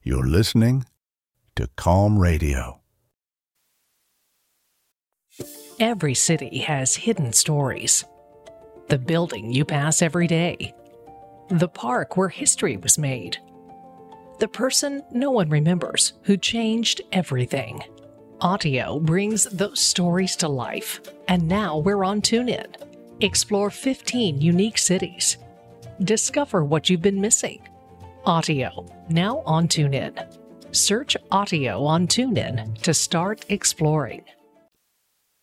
You're listening to Calm Radio. Every city has hidden stories. The building you pass every day. The park where history was made. The person no one remembers who changed everything. Audio brings those stories to life, and now we're on TuneIn. Explore 15 unique cities. Discover what you've been missing. Audio, now on TuneIn. Search Audio on TuneIn to start exploring.